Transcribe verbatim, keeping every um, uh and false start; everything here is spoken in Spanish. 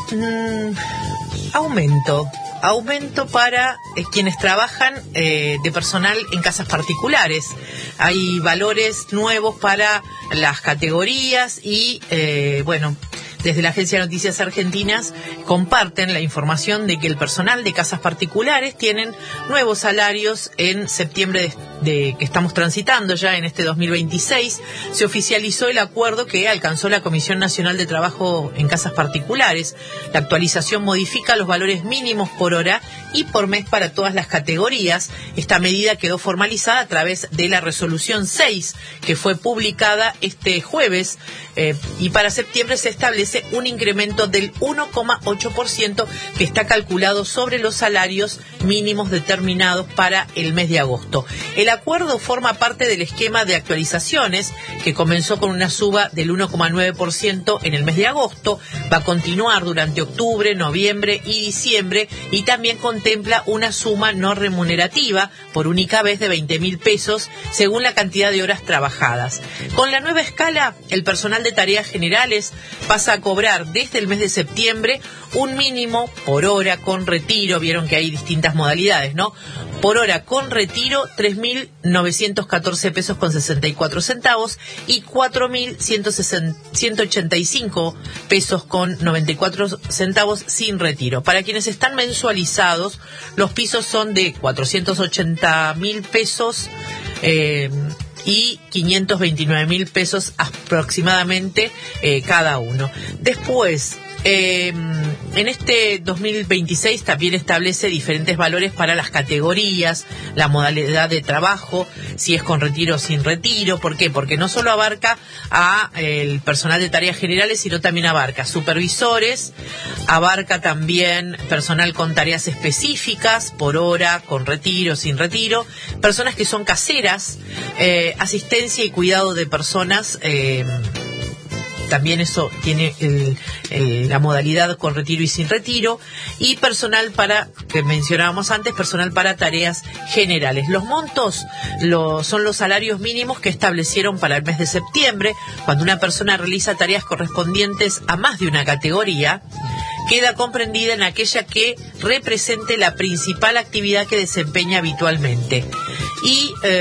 Mm, aumento. Aumento para eh, quienes trabajan eh, de personal en casas particulares. Hay valores nuevos para las categorías y, eh, bueno, desde la Agencia de Noticias Argentinas comparten la información de que el personal de casas particulares tienen nuevos salarios en septiembre de, de que estamos transitando ya en este dos mil veintiséis. Se oficializó el acuerdo que alcanzó la Comisión Nacional de Trabajo en Casas Particulares. La actualización modifica los valores mínimos por hora y por mes para todas las categorías. Esta medida quedó formalizada a través de la resolución seis, que fue publicada este jueves, eh, y para septiembre se establece un incremento del uno coma ocho por ciento que está calculado sobre los salarios mínimos determinados para el mes de agosto. El acuerdo forma parte del esquema de actualizaciones que comenzó con una suba del uno coma nueve por ciento en el mes de agosto, va a continuar durante octubre, noviembre y diciembre, y también contempla una suma no remunerativa por única vez de veinte mil pesos según la cantidad de horas trabajadas. Con la nueva escala, el personal de tareas generales pasa a cobrar desde el mes de septiembre un mínimo por hora con retiro. Vieron que hay distintas modalidades, ¿no? Por hora con retiro, tres mil novecientos catorce pesos con sesenta y cuatro centavos y cuatro mil ciento ochenta y cinco pesos con noventa y cuatro centavos sin retiro. Para quienes están mensualizados, los pisos son de cuatrocientos ochenta mil pesos eh, y quinientos veintinueve mil pesos aproximadamente eh, cada uno. Después, Eh, en este dos mil veintiséis también establece diferentes valores para las categorías, la modalidad de trabajo, si es con retiro o sin retiro. ¿Por qué? Porque no solo abarca a eh, el personal de tareas generales, sino también abarca supervisores, abarca también personal con tareas específicas, por hora, con retiro, sin retiro, personas que son caseras, eh, asistencia y cuidado de personas. Eh, También eso tiene el, el, la modalidad con retiro y sin retiro. Y personal para, que mencionábamos antes, personal para tareas generales. Los montos lo, son los salarios mínimos que establecieron para el mes de septiembre. Cuando una persona realiza tareas correspondientes a más de una categoría, queda comprendida en aquella que represente la principal actividad que desempeña habitualmente. Y eh,